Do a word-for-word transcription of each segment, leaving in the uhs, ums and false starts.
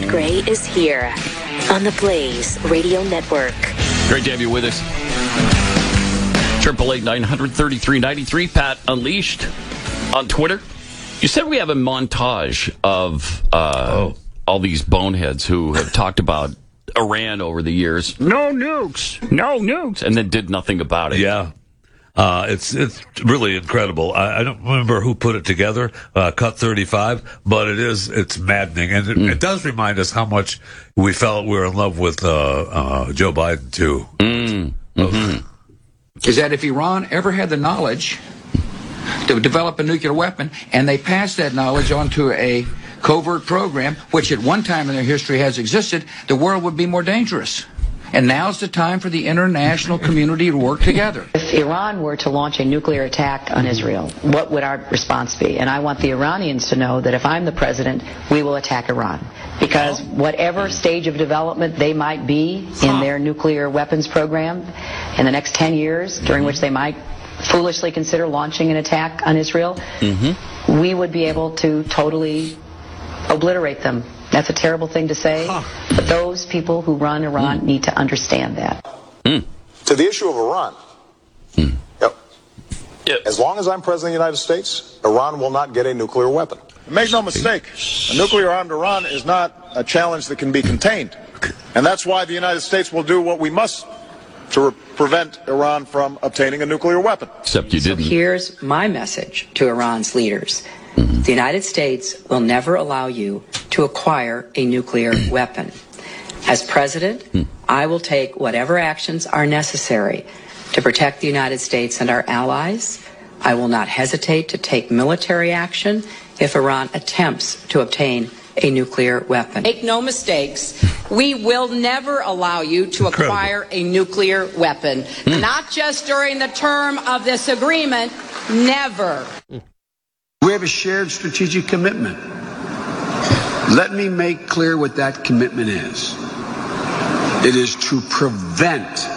Pat Gray is here on the Blaze Radio Network. Great to have you with us. Triple eight nine thirty three ninety three. Pat Unleashed on Twitter. You said we have a montage of uh, oh. all these boneheads who have talked about Iran over the years. No nukes, no nukes, and then did nothing about it. Yeah. Uh, it's it's really incredible. I, I don't remember who put it together, uh, Cut thirty-five, but it is it's maddening, and it, mm. it does remind us how much we felt we were in love with uh, uh, Joe Biden too. Mm. Mm-hmm. Is that if Iran ever had the knowledge to develop a nuclear weapon, and they passed that knowledge onto a covert program, which at one time in their history has existed, the world would be more dangerous. And now's the time for the international community to work together. If Iran were to launch a nuclear attack on Israel, what would our response be? And I want the Iranians to know that if I'm the president, we will attack Iran. Because whatever stage of development they might be in their nuclear weapons program in the next ten years, during which they might foolishly consider launching an attack on Israel, mm-hmm. we would be able to totally obliterate them. That's a terrible thing to say, huh. but those people who run Iran mm. need to understand that. Mm. To the issue of Iran, mm. yep. Yep. As long as I'm president of the United States, Iran will not get a nuclear weapon. Make no mistake, a nuclear-armed Iran is not a challenge that can be contained. And that's why the United States will do what we must to re- prevent Iran from obtaining a nuclear weapon. Except you didn't. So here's my message to Iran's leaders. Mm-hmm. The United States will never allow you to acquire a nuclear weapon. As president, mm. I will take whatever actions are necessary to protect the United States and our allies. I will not hesitate to take military action if Iran attempts to obtain a nuclear weapon. Make no mistakes. We will never allow you to acquire a nuclear weapon. Mm. Not just during the term of this agreement. Never. We have a shared strategic commitment. Let me make clear what that commitment is. It is to prevent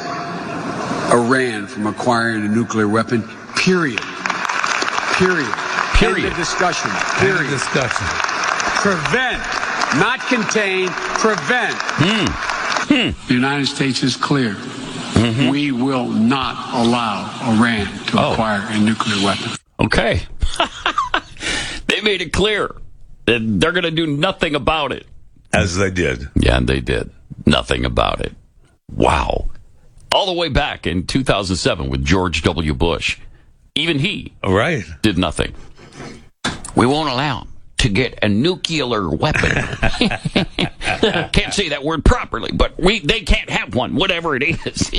Iran from acquiring a nuclear weapon, period. Period. Period. End of discussion. Period. End of discussion. Prevent, not contain, prevent. Mm. Hmm. The United States is clear. Mm-hmm. We will not allow Iran to oh. acquire a nuclear weapon. Okay. They made it clear that they're going to do nothing about it. As they did. Yeah, and they did. Nothing about it. Wow. All the way back in two thousand seven with George W. Bush. Even he right. did nothing. We won't allow him to get a nuclear weapon. Can't say that word properly, but we they can't have one, whatever it is.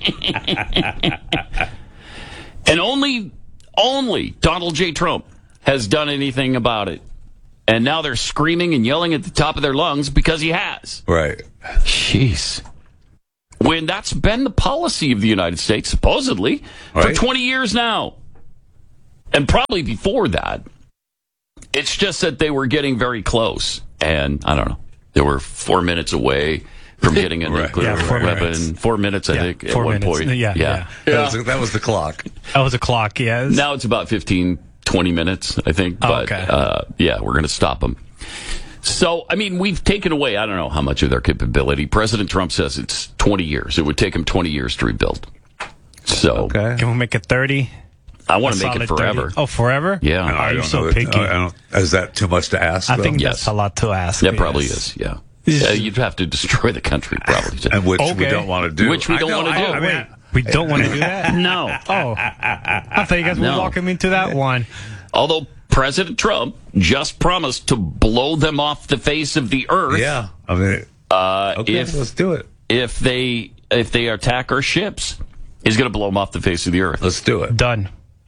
And only, only Donald J. Trump has done anything about it. And now they're screaming and yelling at the top of their lungs because he has. Right. Jeez. When that's been the policy of the United States, supposedly, right. for twenty years now. And probably before that. It's just that they were getting very close. And, I don't know, they were four minutes away from getting a right. nuclear yeah, four weapon. Minutes. Four minutes, I yeah, think, at four one minutes. point. Yeah, yeah. yeah. That, was, that was the clock. That was a clock, yes. Now it's about fifteen, twenty minutes, I think. But, oh, okay. uh, yeah, we're going to stop them. So, I mean, we've taken away, I don't know how much of their capability. President Trump says it's twenty years. It would take him twenty years to rebuild. So, okay. Can we make it thirty? I want to make it forever. thirty. Oh, forever? Yeah. No, oh, I you're don't so know picky. That, I don't, is that too much to ask? I though? think Yes. that's a lot to ask. That yes. probably is, yeah. Uh, you'd have to destroy the country, probably. And which okay. we don't want to do. Which we don't want to do. Oh, I mean, we don't want to do that? No. Oh. I thought you guys No. were walking me into that one. Although President Trump just promised to blow them off the face of the earth. Yeah. I mean, uh, okay, if, let's do it. If they if they attack our ships, he's going to blow them off the face of the earth. Let's do it. Done.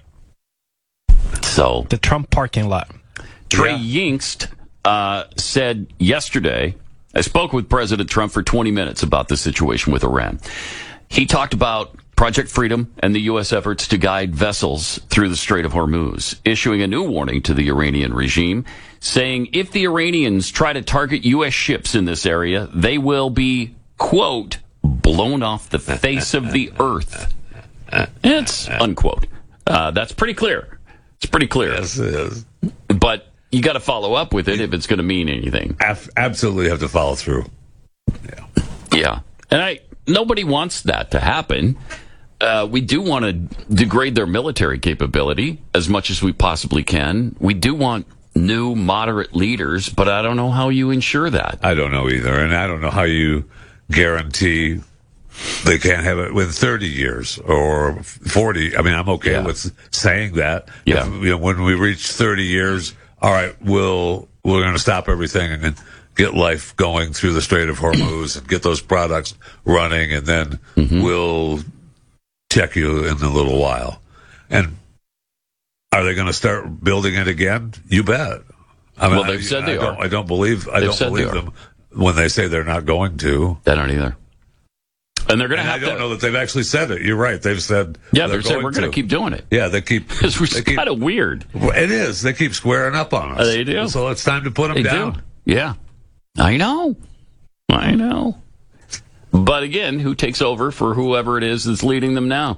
So the Trump parking lot. Trey Yeah. Yingst uh, said yesterday, I spoke with President Trump for twenty minutes about the situation with Iran. He talked about Project Freedom and the U S efforts to guide vessels through the Strait of Hormuz, issuing a new warning to the Iranian regime, saying if the Iranians try to target U S ships in this area, they will be, quote, blown off the face of the earth. It's unquote. Uh, that's pretty clear. It's pretty clear. Yes, it is. But you got to follow up with it if it's going to mean anything. Af- absolutely have to follow through. Yeah. Yeah. And I nobody wants that to happen. Uh, we do want to degrade their military capability as much as we possibly can. We do want new moderate leaders, but I don't know how you ensure that. I don't know either. And I don't know how you guarantee they can't have it within thirty years or forty. I mean, I'm okay Yeah. with saying that. Yeah. If, you know, when we reach thirty years, all right, we'll, we're going to stop everything and then get life going through the Strait of Hormuz and get those products running, and then Mm-hmm. we'll check you in a little while. And are they going to start building it again? You bet. I mean, Well, they've I, said they I don't, are. I don't believe. I They've don't said they believe are. them when they say they're not going to. I don't either. And they're going to And I have don't to. know that they've actually said it. You're right. They've said Yeah, they're they're saying going we're going to to keep doing it. Yeah, they keep. It's they keep kind of weird. it is. They keep squaring up on us. Uh, they do. So it's time to put them They down. do. Yeah. I know. I know. But again, who takes over for whoever it is that's leading them now?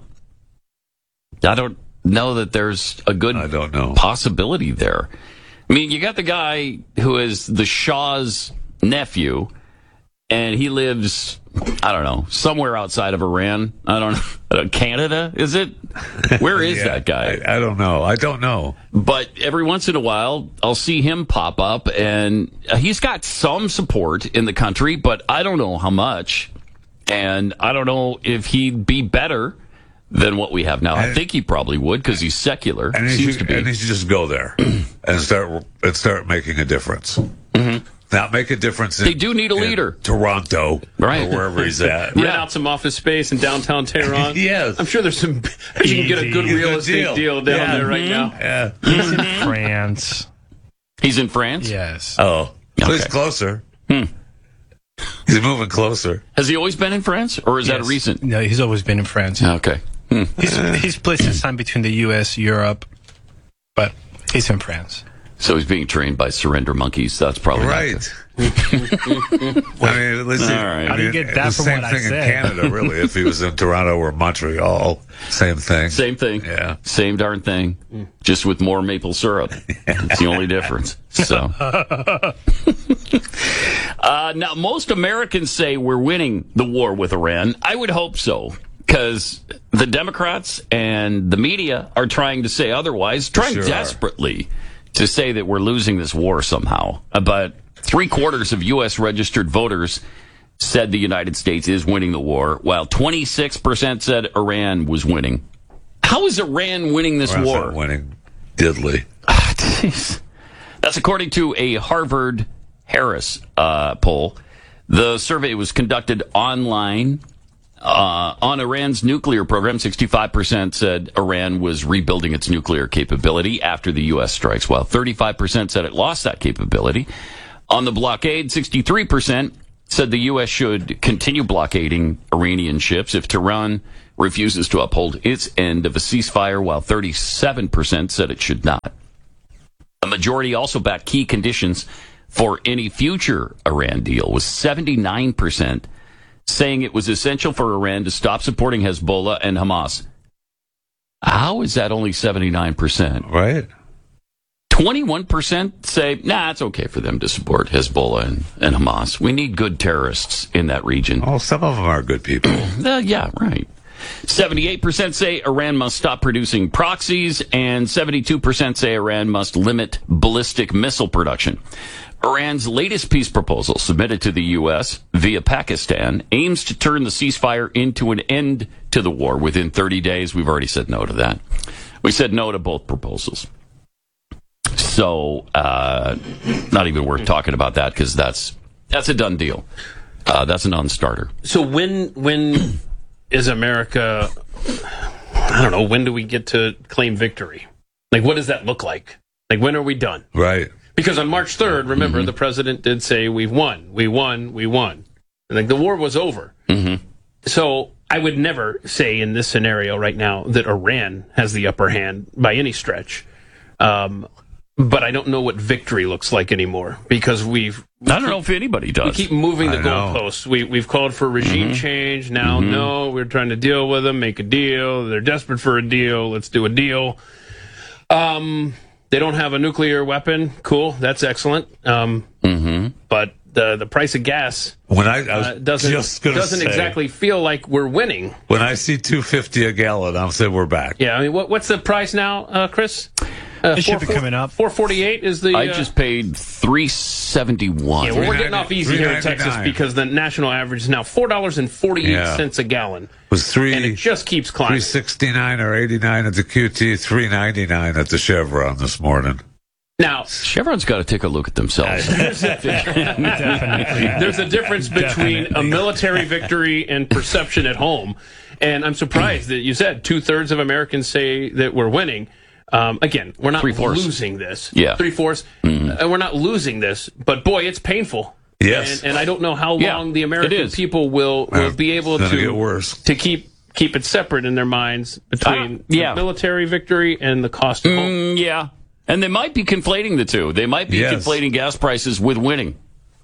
I don't know that there's a good I don't know. possibility there. I mean, you got the guy who is the Shah's nephew, and he lives, I don't know, somewhere outside of Iran. I don't know. Canada, is it? Where is Yeah, that guy? I, I don't know. I don't know. But every once in a while, I'll see him pop up, and he's got some support in the country, but I don't know how much. And I don't know if he'd be better than what we have now. I And- think he probably would because he's secular. And he Seems should, to be. and he should just go there and start and start making a difference. Mm-hmm. Now make a difference. In, They do need a in leader. Toronto, Right. or wherever he's at. Rent out some office space in downtown Tehran. Yes. I'm sure there's some. You can get a good Easy. real Good estate deal. deal, down Yeah. there right Mm-hmm. now. Yeah. He's in France. He's in France? Yes. Oh, so he's Okay. closer. Hmm. He's moving closer. Has he always been in France, or is that Yes. recent? No, he's always been in France. Okay. Hmm. He's, he's split his time between the U S, Europe, but he's in France. So he's being trained by surrender monkeys. That's probably not Right. I mean, listen, All right. I How do you mean, get that the from same what I thing in said? Canada, really. If he was in Toronto or Montreal, same thing. Same thing. Yeah. Same darn thing. Just with more maple syrup. It's the only difference. So. uh, now, most Americans say we're winning the war with Iran. I would hope so. Because the Democrats and the media are trying to say otherwise, trying Sure are. desperately to say that we're losing this war somehow. But three quarters of U S registered voters said the United States is winning the war, while twenty-six percent said Iran was winning. How is Iran winning this Iran's war? not winning diddly. Ah, jeez. That's according to a Harvard Harris uh, poll. The survey was conducted online. Uh, on Iran's nuclear program, sixty-five percent said Iran was rebuilding its nuclear capability after the U S strikes, while thirty-five percent said it lost that capability. On the blockade, sixty-three percent said the U S should continue blockading Iranian ships if Tehran refuses to uphold its end of a ceasefire, while thirty-seven percent said it should not. A majority also backed key conditions for any future Iran deal, with seventy-nine percent saying it was essential for Iran to stop supporting Hezbollah and Hamas. How is that only seventy-nine percent? Right. twenty-one percent say, nah, it's okay for them to support Hezbollah and, and Hamas. We need good terrorists in that region. Oh, some of them are good people. Uh, yeah, right. seventy-eight percent say Iran must stop producing proxies, and seventy-two percent say Iran must limit ballistic missile production. Iran's latest peace proposal, submitted to the U S via Pakistan, aims to turn the ceasefire into an end to the war within thirty days. We've already said no to that. We said no to both proposals. So, uh, not even worth talking about that, because that's that's a done deal. Uh, that's a non-starter. So when when is America? I don't know. When do we get to claim victory? Like, what does that look like? Like, when are we done? Right. Because on March third, remember, Mm-hmm. the president did say, we've won, we won, we won. And like the war was over. Mm-hmm. So I would never say in this scenario right now that Iran has the upper hand by any stretch. Um, but I don't know what victory looks like anymore, because we've... I don't know if anybody We does. keep moving the I know. goalposts. We, we've called for regime Mm-hmm. change. Now, no, we're trying to deal with them, make a deal. They're desperate for a deal. Let's do a deal. Um... They don't have a nuclear weapon. Cool. That's excellent. Um, mm-hmm. But the the price of gas when I, I was uh, doesn't just gonna doesn't say, exactly feel like we're winning. When I see two fifty a gallon, I'm saying we're back. Yeah. I mean, what, what's the price now, uh, Chris? Uh, it should be coming up. four forty-eight is the. I uh, just paid three seventy-one. Yeah, well, we're getting off easy here in Texas because the national average is now four dollars and forty-eight yeah. cents a gallon. It was three, and it just keeps climbing. three sixty-nine or eighty-nine at the Q T, three ninety-nine at the Chevron this morning. Now, Chevron's got to take a look at themselves. There's a, there's a difference between Definitely. a military victory and perception at home. And I'm surprised that you said two-thirds of Americans say that we're winning. Um, again, we're not Three-fourths. losing this. Yeah. Three-fourths. Mm. Uh, we're not losing this. But, boy, it's painful. Yes. And, and I don't know how Yeah, long the it American is. people will, will be able It's gonna get to, worse. to keep keep it separate in their minds between yeah. the military victory and the cost of home. Mm, yeah. And they might be conflating the two. They might be Yes. conflating gas prices with winning.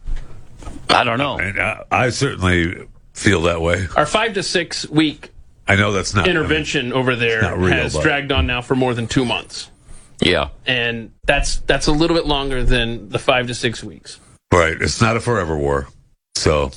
I don't know. And I, I certainly feel that way. Our five to six week I know that's not intervention over there not real, has but- dragged on now for more than two months. Yeah. And that's that's a little bit longer than the five to six weeks. Right. It's not a forever war. So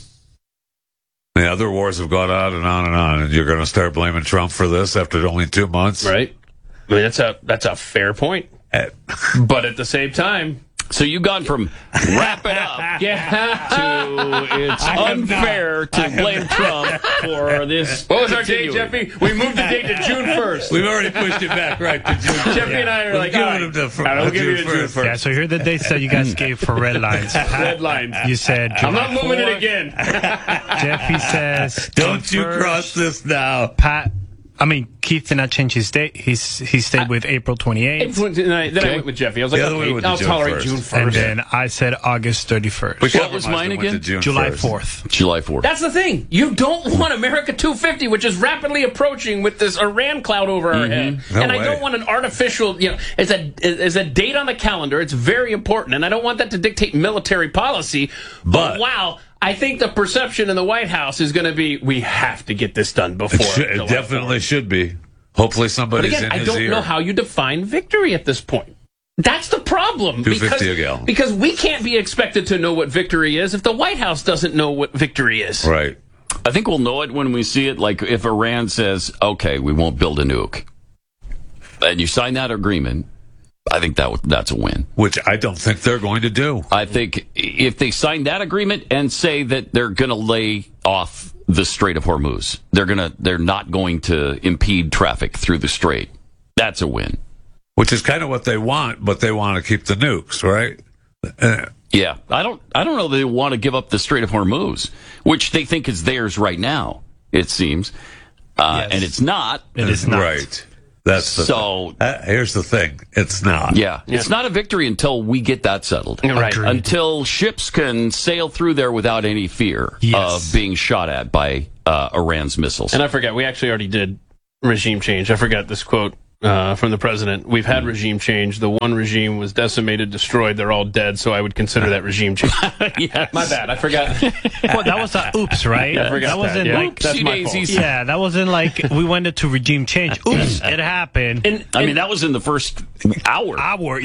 the other wars have gone on and on and on, and you're going to start blaming Trump for this after only two months? Right. I mean, that's a that's a fair point. Eh, But at the same time, So you've gone from wrap it up yeah. to it's unfair to blame Trump for this. What was our date, continuing. Jeffy? We moved the date to June first. We've already pushed it back right to June. Jeffy and I are We've like, given all right, him to fir- all right, we'll to give you June to June first. first. Yeah, so here are the dates that you guys gave for red lines. Red lines. You said I'm not July moving it fourth. again. Jeffy says Don't you first. cross this now. Pat, I mean, Keith did not change his date. He's he stayed with April twenty-eighth. Then I, then I Okay. went with Jeffy. I was like, Yeah, then we okay, went to I'll June tolerate first. June And first. then I said August thirty-first. We What was compromised mine and went again? to June July first. fourth. July fourth. That's the thing. You don't want America two fifty, which is rapidly approaching with this Iran cloud over our head. No and I way. don't want an artificial, you know, it's a it's a date on the calendar. It's very important, and I don't want that to dictate military policy. But, But- wow, I think the perception in the White House is going to be we have to get this done before. It, should, it July definitely fourth. should be. Hopefully But somebody's again, in I his don't ear. know how you define victory at this point. That's the problem. two fifty because, a gallon. because we can't be expected to know what victory is if the White House doesn't know what victory is. Right. I think we'll know it when we see it. Like if Iran says, "Okay, we won't build a nuke," and you sign that agreement, I think that that's a win. Which I don't think they're going to do. I think if they sign that agreement and say that they're going to lay off the Strait of Hormuz, they're going to they're not going to impede traffic through the strait. That's a win. Which is kind of what they want, but they want to keep the nukes, right? Uh, Yeah, I don't I don't know they want to give up the Strait of Hormuz, which they think is theirs right now. It seems, uh, Yes. and it's not. It is not. Right. That's the So- uh, here's the thing. It's not. Yeah, it's not a victory until we get that settled. Right. Agreed. Until ships can sail through there without any fear Yes. of being shot at by uh, Iran's missiles. And I forgot, we actually already did regime change. I forgot this quote uh, from the president. We've had regime change. The one regime was decimated, destroyed. They're all dead, so I would consider that regime change. Yes. My bad. I forgot. Well, that was a oops, right? I forgot that wasn't that, yeah. like That's my fault. Oopsie-daisies. yeah, that wasn't like we went into regime change. Oops, it happened. And, I mean, and that was in the first hour. Hour.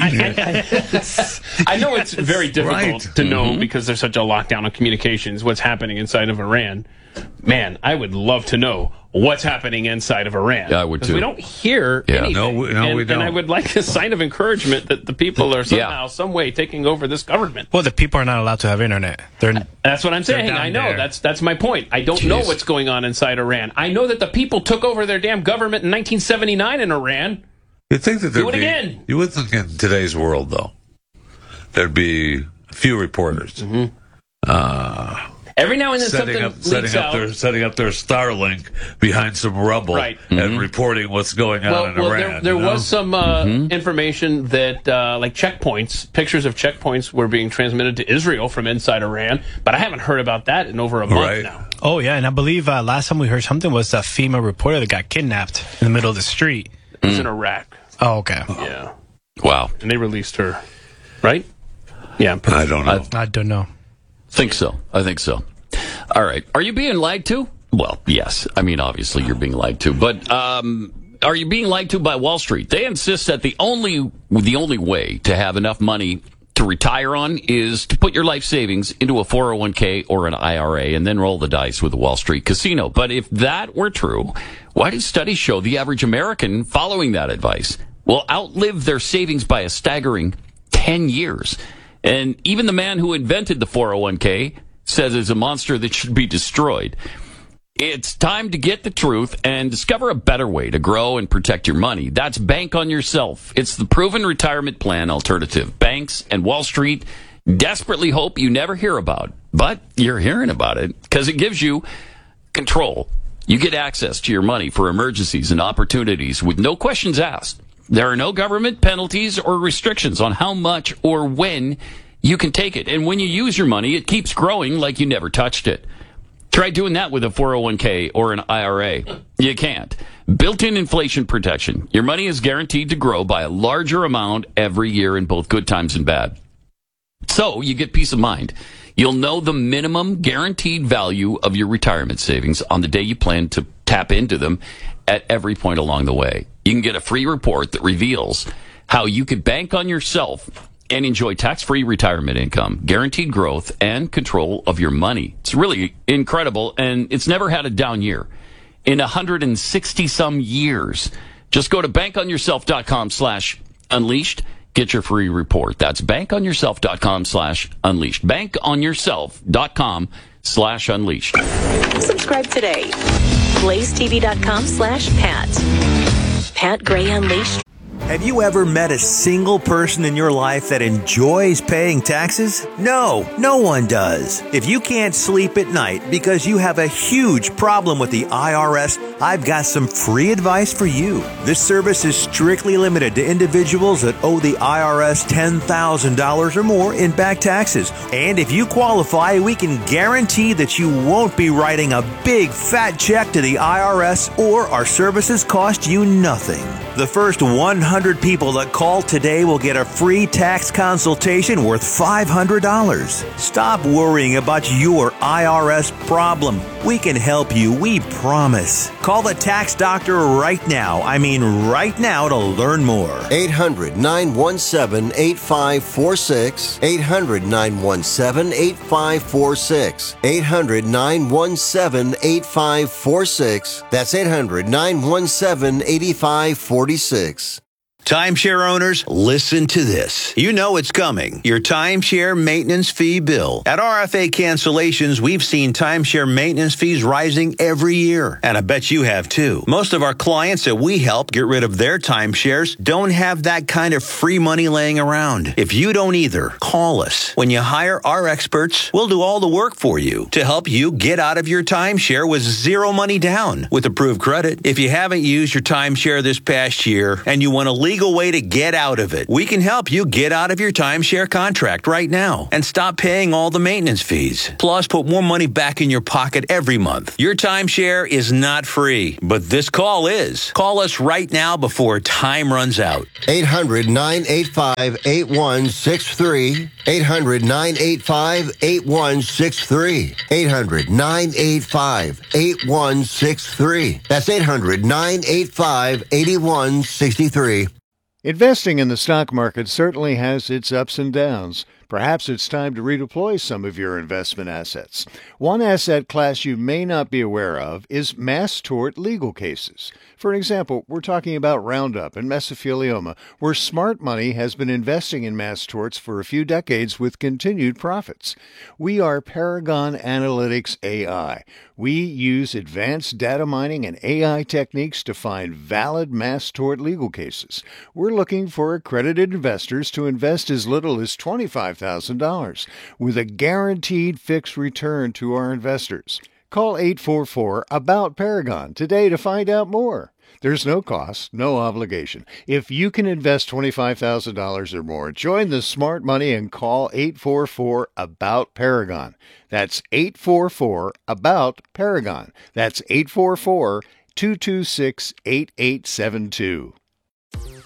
I know it's very difficult Right. to know Mm-hmm. because there's such a lockdown of communications, what's happening inside of Iran. Man, I would love to know what's happening inside of Iran. Yeah, I would 'Cause too. We don't hear Yeah. anything. No, we- no, and, we And I don't. would like a sign of encouragement that the people are Yeah. somehow, some way taking over this government. Well, the people are not allowed to have internet. They're That's what I'm saying. down I know. there. That's that's my point. I don't know Jeez. what's going on inside Iran. I know that the people took over their damn government in nineteen seventy-nine in Iran. You'd think that there'd Do it be, again. You would think in today's world, though, there'd be a few reporters Mm-hmm. uh, Every now and then setting something up leaks setting up out. their setting up their Starlink behind some rubble Right. and reporting what's going on Well, in well Iran. there, there you know? was some uh, information that, uh, like checkpoints, pictures of checkpoints were being transmitted to Israel from inside Iran, but I haven't heard about that in over a month Right. now. oh yeah, and I believe uh, last time we heard something was a FEMA reporter that got kidnapped in the middle of the street. It was in Iraq. Oh, okay. Yeah. Wow. And they released her, right? Yeah. I don't know. I don't know. Think so. I think so. All right. Are you being lied to? Well, yes. I mean, obviously you're being lied to. But um, are you being lied to by Wall Street? They insist that the only the only way to have enough money to retire on is to put your life savings into a four oh one k or an I R A and then roll the dice with the Wall Street casino. But if that were true, why do studies show the average American following that advice will outlive their savings by a staggering ten years? And even the man who invented the four oh one k says it's a monster that should be destroyed. It's time to get the truth and discover a better way to grow and protect your money. That's Bank on Yourself. It's the proven retirement plan alternative. Banks and Wall Street desperately hope you never hear about, but you're hearing about it because it gives you control. You get access to your money for emergencies and opportunities with no questions asked. There are no government penalties or restrictions on how much or when you can take it. And when you use your money, it keeps growing like you never touched it. Try doing that with a four oh one k or an I R A. You can't. Built-in inflation protection. Your money is guaranteed to grow by a larger amount every year in both good times and bad. So you get peace of mind. You'll know the minimum guaranteed value of your retirement savings on the day you plan to tap into them at every point along the way. You can get a free report that reveals how you could bank on yourself and enjoy tax-free retirement income, guaranteed growth, and control of your money. It's really incredible, and it's never had a down year in one hundred sixty-some years. Just go to bankonyourself.com slash unleashed. Get your free report. That's bankonyourself.com slash unleashed. bankonyourself.com slash unleashed. Subscribe today. blazetv.com slash Pat. Pat Gray Unleashed. Have you ever met a single person in your life that enjoys paying taxes? No, no one does. If you can't sleep at night because you have a huge problem with the I R S, I've got some free advice for you. This service is strictly limited to individuals that owe the I R S ten thousand dollars or more in back taxes. And if you qualify, we can guarantee that you won't be writing a big fat check to the I R S, or our services cost you nothing. The first one hundred people that call today will get a free tax consultation worth five hundred dollars. Stop worrying about your I R S problem. We can help you, we promise. Call the tax doctor right now. I mean right now to learn more. eight hundred, nine one seven, eight five four six. eight hundred, nine one seven, eight five four six. eight hundred, nine one seven, eight five four six. That's eight hundred, nine one seven, eight five four six. Timeshare owners, listen to this. You know it's coming. Your timeshare maintenance fee bill. At R F A Cancellations, we've seen timeshare maintenance fees rising every year. And I bet you have too. Most of our clients that we help get rid of their timeshares don't have that kind of free money laying around. If you don't either, call us. When you hire our experts, we'll do all the work for you to help you get out of your timeshare with zero money down with approved credit. If you haven't used your timeshare this past year and you want to legal way to get out of it, we can help you get out of your timeshare contract right now and stop paying all the maintenance fees. Plus, put more money back in your pocket every month. Your timeshare is not free, but this call is. Call us right now before time runs out. eight hundred, nine eight five, eight one six three. eight hundred, nine eight five, eight one six three. eight hundred, nine eight five, eight one six three. That's eight hundred, nine eight five, eight one six three. Investing in the stock market certainly has its ups and downs. Perhaps it's time to redeploy some of your investment assets. One asset class you may not be aware of is mass tort legal cases. For example, we're talking about Roundup and mesothelioma, where smart money has been investing in mass torts for a few decades with continued profits. We are Paragon Analytics A I. We use advanced data mining and A I techniques to find valid mass tort legal cases. We're looking for accredited investors to invest as little as twenty-five thousand dollars with a guaranteed fixed return to our investors. Call eight four four, A B O U T, Paragon today to find out more. There's no cost, no obligation. If you can invest twenty-five thousand dollars or more, join the smart money and call eight four four, A B O U T, Paragon. That's eight four four, A B O U T, Paragon. That's eight four four, two two six, eight eight seven two.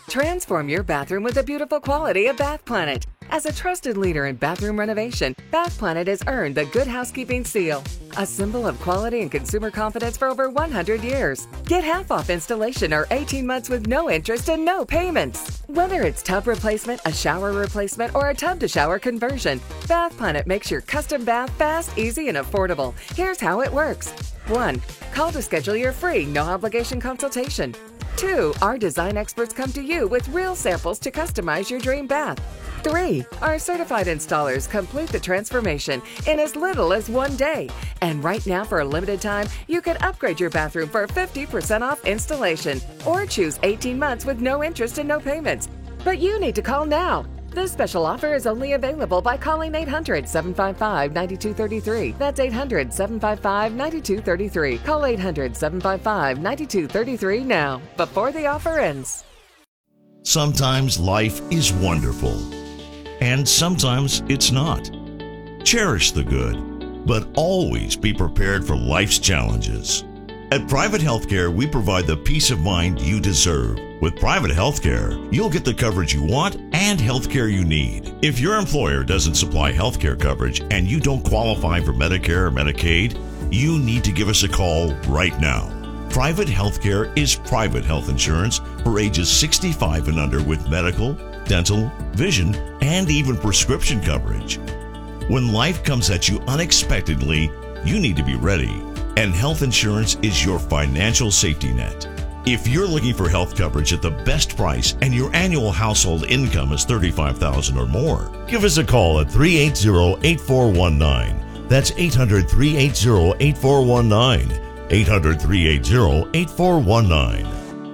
Transform your bathroom with the beautiful quality of Bath Planet. As a trusted leader in bathroom renovation, Bath Planet has earned the Good Housekeeping seal, a symbol of quality and consumer confidence for over one hundred years. Get half off installation or eighteen months with no interest and no payments. Whether it's tub replacement, a shower replacement, or a tub-to-shower conversion, Bath Planet makes your custom bath fast, easy, and affordable. Here's how it works. one. Call to schedule your free, no-obligation consultation. two. Our design experts come to you with real samples to customize your dream bath. three. Our certified installers complete the transformation in as little as one day. And right now, for a limited time, you can upgrade your bathroom for fifty percent off installation or choose eighteen months with no interest and no payments. But you need to call now. This special offer is only available by calling eight hundred, seven five five, nine two three three. That's eight hundred, seven five five, nine two three three. Call eight hundred, seven five five, nine two three three now, before the offer ends. Sometimes life is wonderful, and sometimes it's not. Cherish the good, but always be prepared for life's challenges. At Private Healthcare, we provide the peace of mind you deserve. With Private Healthcare, you'll get the coverage you want and healthcare you need. If your employer doesn't supply healthcare coverage and you don't qualify for Medicare or Medicaid, you need to give us a call right now. Private Healthcare is private health insurance for ages sixty-five and under with medical, dental, vision, and even prescription coverage. When life comes at you unexpectedly, you need to be ready. And health insurance is your financial safety net. If you're looking for health coverage at the best price and your annual household income is thirty-five thousand dollars or more, give us a call at three eight zero, eight four one nine. That's eight hundred, three eight zero, eight four one nine. eight hundred, three eight zero, eight four one nine.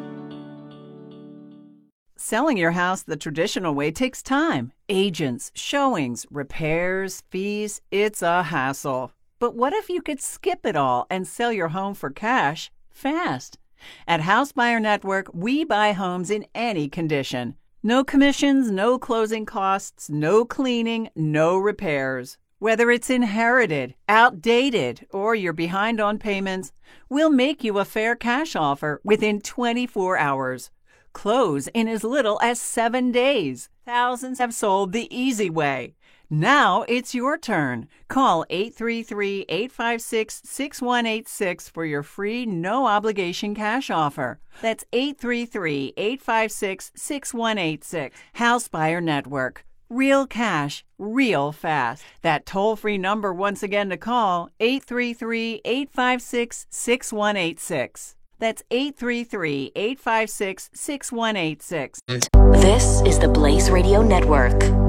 Selling your house the traditional way takes time. Agents, showings, repairs, fees. It's a hassle. But what if you could skip it all and sell your home for cash fast? At House Buyer Network, we buy homes in any condition. No commissions, no closing costs, no cleaning, no repairs. Whether it's inherited, outdated, or you're behind on payments, we'll make you a fair cash offer within twenty-four hours. Close in as little as seven days. Thousands have sold the easy way. Now it's your turn. Call eight three three, eight five six, six one eight six for your free no-obligation cash offer. That's eight three three, eight five six, six one eight six. House Buyer Network. Real cash, real fast. That toll-free number once again to call, eight three three, eight five six, six one eight six. That's eight three three, eight five six, six one eight six. This is the Blaze Radio Network.